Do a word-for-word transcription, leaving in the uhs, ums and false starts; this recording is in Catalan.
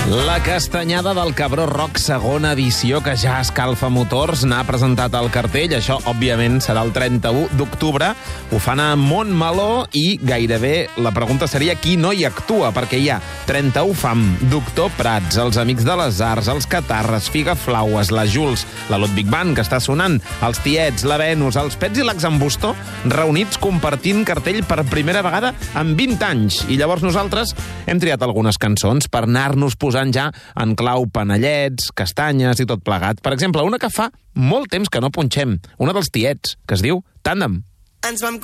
La castanyada del Cabró Rock, segona edició, que ja escalfa motors, n'ha presentat el cartell. Això, òbviament, serà el trenta-u d'octubre. Ho fan a Montmeló i gairebé la pregunta seria qui no hi actua, perquè hi ha trenta-u Fam, Doctor Prats, els Amics de les Arts, els Catarres, Figaflaues, la Jules, la Ludwig Band, que està sonant, els Tiets, la Venus, els Pets i l'Exambustó, reunits compartint cartell per primera vegada en vint anys. I llavors nosaltres hem triat algunes cançons per anar-nos posant ja en clau panellets, castanyes i tot plegat. Per exemple, una que fa molt temps que no punxem, una dels Tiets, que es diu Tàndem. Ens vam